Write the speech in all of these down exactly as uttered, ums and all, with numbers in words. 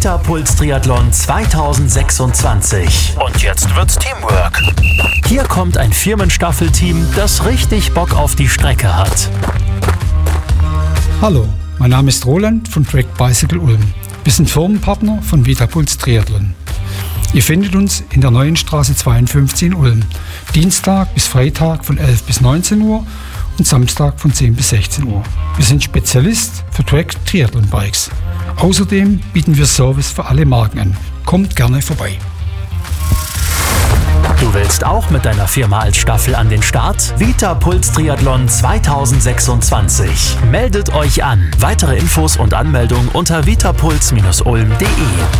Vita-Puls Triathlon zweitausendsechsundzwanzig. Und jetzt wird's Teamwork. Hier kommt ein Firmenstaffelteam, das richtig Bock auf die Strecke hat. Hallo, mein Name ist Roland von Track Bicycle Ulm. Wir sind Firmenpartner von Vita-Puls Triathlon. Ihr findet uns in der Neuenstraße zweiundfünfzig in Ulm. Dienstag bis Freitag von elf bis neunzehn Uhr und Samstag von zehn bis sechzehn Uhr. Wir sind Spezialist für Track Triathlon Bikes. Außerdem bieten wir Service für alle Marken an. Kommt gerne vorbei. Du willst auch mit deiner Firma als Staffel an den Start? Vita-Puls Triathlon zweitausendsechsundzwanzig. Meldet euch an. Weitere Infos und Anmeldung unter vitapuls ulm punkt de.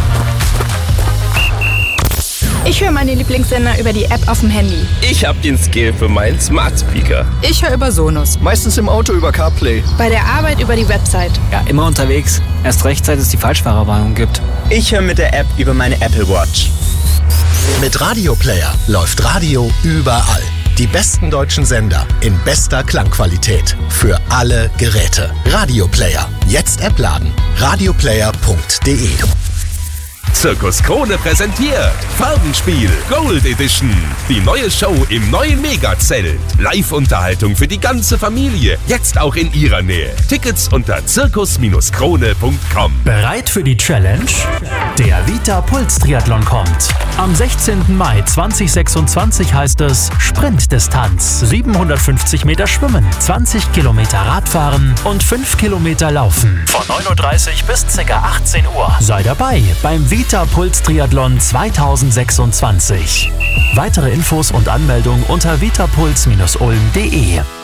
Ich höre meine Lieblingssender über die App auf dem Handy. Ich habe den Skill für meinen Smart Speaker. Ich höre über Sonos. Meistens im Auto über CarPlay. Bei der Arbeit über die Website. Ja, immer unterwegs. Erst recht, seit es die Falschfahrerwarnung gibt. Ich höre mit der App über meine Apple Watch. Mit Radio Player läuft Radio überall. Die besten deutschen Sender in bester Klangqualität. Für alle Geräte. Radio Player. Jetzt App laden. radioplayer punkt de. Zirkus Krone präsentiert Farbenspiel Gold Edition. Die neue Show im neuen Megazelt. Live-Unterhaltung für die ganze Familie. Jetzt auch in ihrer Nähe. Tickets unter zirkus krone punkt com. Bereit für die Challenge? Der Vita-Puls Triathlon kommt. Am sechzehnten Mai zweitausendsechsundzwanzig heißt es Sprintdistanz. siebenhundertfünfzig Meter Schwimmen, zwanzig Kilometer Radfahren und fünf Kilometer Laufen. Von neun Uhr dreißig bis ca. achtzehn Uhr. Sei dabei beim Vita-Puls Triathlon zweitausendsechsundzwanzig. Weitere Infos und Anmeldung unter vitapuls ulm punkt de.